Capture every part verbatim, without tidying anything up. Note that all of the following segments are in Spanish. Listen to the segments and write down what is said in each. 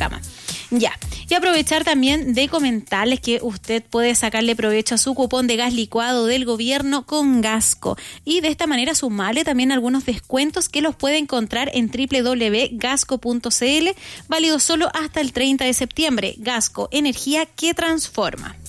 Atacama. Ya, y aprovechar también de comentarles que usted puede sacarle provecho a su cupón de gas licuado del gobierno con Gasco y de esta manera sumarle también algunos descuentos que los puede encontrar en doble u doble u doble u punto gasco punto c l, válido solo hasta el treinta de septiembre. Gasco, energía que transforma.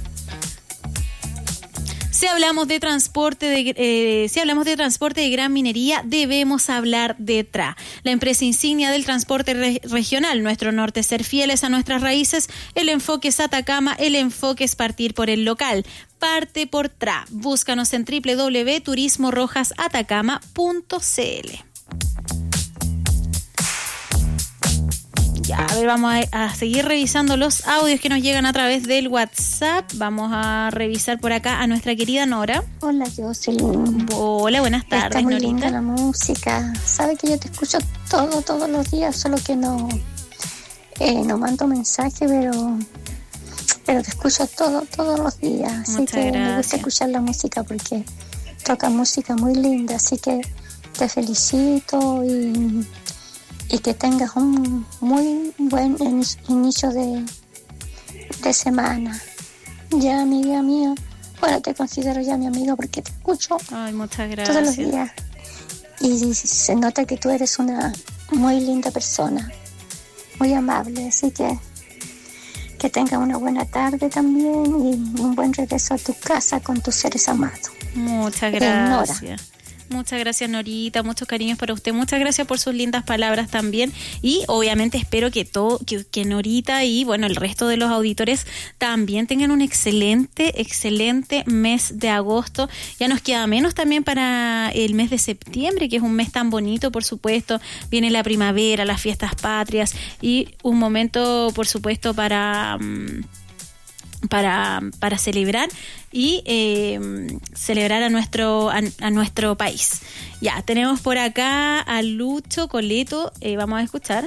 Si hablamos de transporte de, eh, si hablamos de transporte de gran minería, debemos hablar de T R A, la empresa insignia del transporte re- regional. Nuestro norte es ser fieles a nuestras raíces. El enfoque es Atacama, el enfoque es partir por el local. Parte por T R A. Búscanos en doble u doble u doble u punto turismo rojas atacama punto c l. Ya, a ver, vamos a, a seguir revisando los audios que nos llegan a través del WhatsApp. Vamos a revisar por acá a nuestra querida Nora. Hola, Jocelyn. Hola, buenas tardes, Está muy Norita. linda la música. Sabe que yo te escucho todo, todos los días, solo que no, eh, no mando mensaje, pero, pero te escucho todo, todos los días. Así Muchas que gracias. me gusta escuchar la música porque toca música muy linda. Así que te felicito y... y que tengas un muy buen inicio de, de semana. Ya, amiga mía, bueno, te considero ya mi amiga porque te escucho Ay, muchas gracias. todos los días. Y se nota que tú eres una muy linda persona, muy amable, así que que tengas una buena tarde también y un buen regreso a tu casa con tus seres amados. Muchas gracias. Muchas gracias, Norita, muchos cariños para usted, muchas gracias por sus lindas palabras también y obviamente espero que todo, que, que Norita y bueno, el resto de los auditores también tengan un excelente, excelente mes de agosto. Ya nos queda menos también para el mes de septiembre, que es un mes tan bonito, por supuesto, viene la primavera, las fiestas patrias y un momento, por supuesto, para... Um, para para celebrar y eh, celebrar a nuestro a, a nuestro país. Ya, tenemos por acá a Lucho Coleto, eh, vamos a escuchar.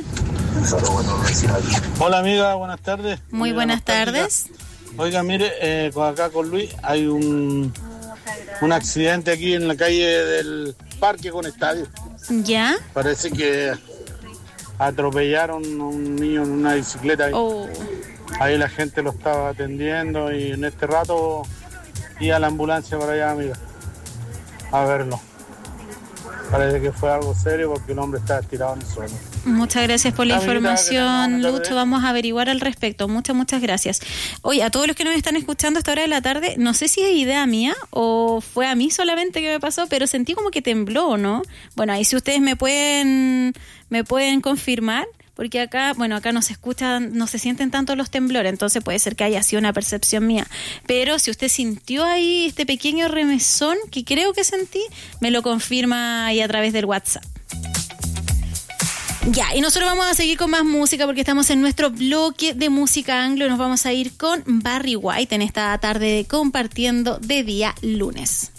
Hola amiga, buenas tardes. Muy buenas tardes. Oiga, mire, eh, acá con Luis hay un un accidente aquí en la calle del Parque con Estadio. ¿Ya? Parece que atropellaron a un niño en una bicicleta. Ahí. Oh. Ahí la gente lo estaba atendiendo y en este rato iba la ambulancia para allá, amiga, a verlo. Parece que fue algo serio porque el hombre estaba tirado en el suelo. Muchas gracias por la Amiguita, información, que Lucho. Vamos a averiguar al respecto. Muchas, muchas gracias. Oye, a todos los que nos están escuchando a esta hora de la tarde, no sé si es idea mía o fue a mí solamente que me pasó, pero sentí como que tembló, ¿no? Bueno, ahí si ustedes me pueden, me pueden confirmar. Porque acá, bueno, acá no se escuchan, no se sienten tanto los temblores, entonces puede ser que haya sido una percepción mía. Pero si usted sintió ahí este pequeño remesón, que creo que sentí, me lo confirma ahí a través del WhatsApp. Ya, y nosotros vamos a seguir con más música porque estamos en nuestro bloque de música anglo y nos vamos a ir con Barry White en esta tarde de Compartiendo de día lunes.